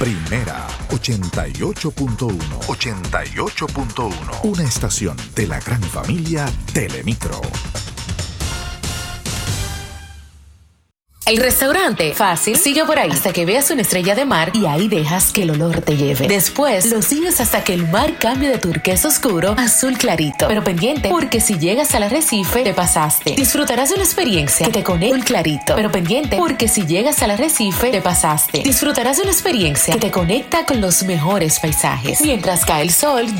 Primera 88.1. 88.1. Una estación de la gran familia Telemicro. El restaurante Fácil sigue por ahí hasta que veas una estrella de mar y ahí dejas que el olor te lleve. Después lo sigues hasta que el mar cambie de turquesa oscuro a azul clarito. Pero pendiente, porque si llegas al arrecife, te pasaste. Disfrutarás de una experiencia que te conecta azul clarito. Pero pendiente, porque si llegas al arrecife, te pasaste. Disfrutarás de una experiencia que te conecta con los mejores paisajes. Mientras cae el sol,